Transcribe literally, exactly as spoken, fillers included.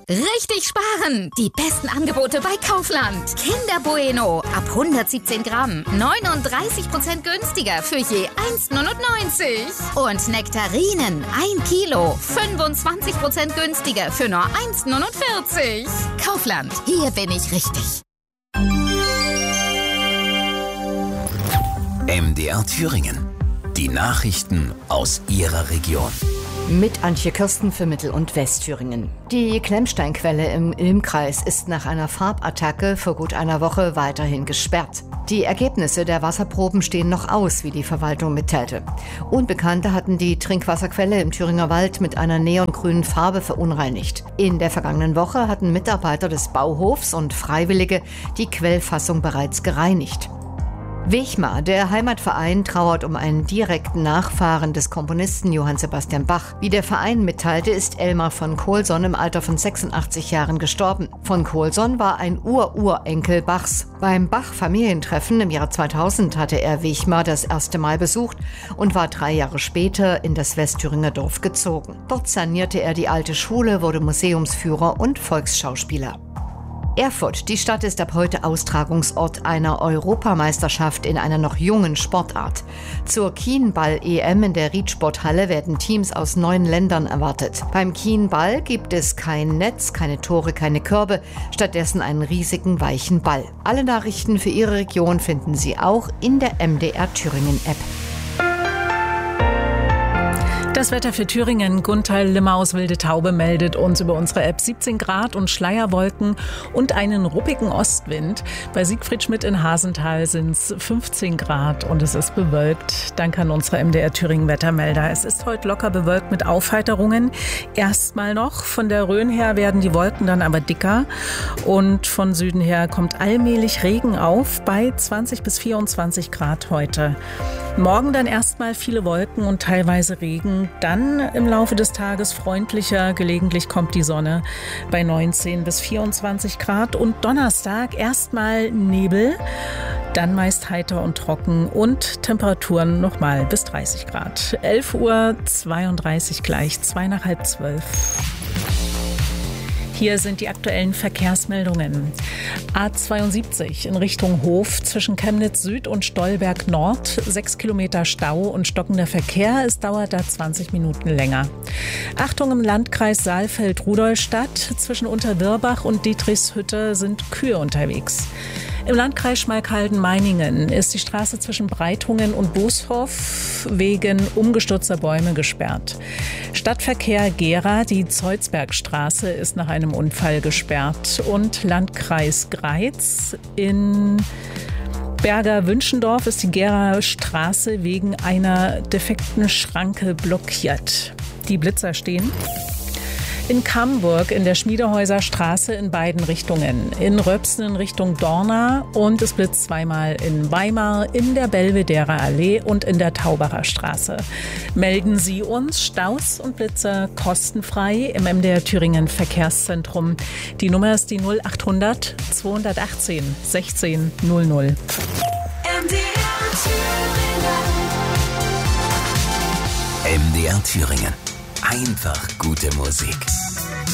Richtig sparen! Die besten Angebote bei Kaufland. Kinder Bueno ab hundertsiebzehn Gramm. neununddreißig Prozent günstiger für je eins neunundneunzig. Und Nektarinen ein Kilo. fünfundzwanzig Prozent günstiger für nur eins neunundvierzig. Kaufland. Hier bin ich richtig. M D R Thüringen. Die Nachrichten aus Ihrer Region. Mit Antje Kirsten für Mittel- und Westthüringen. Die Klemmsteinquelle im Ilmkreis ist nach einer Farbattacke vor gut einer Woche weiterhin gesperrt. Die Ergebnisse der Wasserproben stehen noch aus, wie die Verwaltung mitteilte. Unbekannte hatten die Trinkwasserquelle im Thüringer Wald mit einer neongrünen Farbe verunreinigt. In der vergangenen Woche hatten Mitarbeiter des Bauhofs und Freiwillige die Quellfassung bereits gereinigt. Wechmar, der Heimatverein, trauert um einen direkten Nachfahren des Komponisten Johann Sebastian Bach. Wie der Verein mitteilte, ist Elmar von Colson im Alter von sechsundachtzig Jahren gestorben. Von Colson war ein Ur-Urenkel Bachs. Beim Bach-Familientreffen im Jahr zweitausend hatte er Wechmar das erste Mal besucht und war drei Jahre später in das Westthüringer Dorf gezogen. Dort sanierte er die alte Schule, wurde Museumsführer und Volksschauspieler. Erfurt, die Stadt ist ab heute Austragungsort einer Europameisterschaft in einer noch jungen Sportart. Zur Kienball-E M in der Riedsporthalle werden Teams aus neun Ländern erwartet. Beim Kienball gibt es kein Netz, keine Tore, keine Körbe, stattdessen einen riesigen weichen Ball. Alle Nachrichten für Ihre Region finden Sie auch in der M D R Thüringen App. Das Wetter für Thüringen. Gunther Limmer aus Wilde Taube meldet uns über unsere App siebzehn Grad und Schleierwolken und einen ruppigen Ostwind. Bei Siegfried Schmidt in Hasenthal sind es fünfzehn Grad und es ist bewölkt. Danke an unsere M D R Thüringen Wettermelder. Es ist heute locker bewölkt mit Aufheiterungen. Erstmal noch. Von der Rhön her werden die Wolken dann aber dicker und von Süden her kommt allmählich Regen auf bei zwanzig bis vierundzwanzig Grad heute. Morgen dann erstmal viele Wolken und teilweise Regen. Dann im Laufe des Tages freundlicher, gelegentlich kommt die Sonne bei neunzehn bis vierundzwanzig Grad. Und Donnerstag erstmal Nebel, dann meist heiter und trocken und Temperaturen nochmal bis dreißig Grad. elf Uhr zweiunddreißig gleich, zwei nach halb zwölf. Hier sind die aktuellen Verkehrsmeldungen. A zweiundsiebzig in Richtung Hof zwischen Chemnitz Süd und Stolberg Nord. Sechs Kilometer Stau und stockender Verkehr. Es dauert da zwanzig Minuten länger. Achtung im Landkreis Saalfeld-Rudolstadt. Zwischen Unterwirbach und Dietrichshütte sind Kühe unterwegs. Im Landkreis Schmalkalden-Meiningen ist die Straße zwischen Breitungen und Booshof wegen umgestürzter Bäume gesperrt. Stadtverkehr Gera, die Zeuzbergstraße ist nach einem Unfall gesperrt. Und Landkreis Greiz in Berger-Wünschendorf ist die Gera Straße wegen einer defekten Schranke blockiert. Die Blitzer stehen. In Camburg in der Schmiedehäuser Straße in beiden Richtungen. In Röpsen in Richtung Dorna und es blitzt zweimal in Weimar, in der Belvederer Allee und in der Taubacher Straße. Melden Sie uns Staus und Blitzer kostenfrei im M D R Thüringen Verkehrszentrum. Die Nummer ist die null achthundert zweihundertachtzehn sechzehn null null. M D R Thüringen. M D R Thüringen. Einfach gute Musik.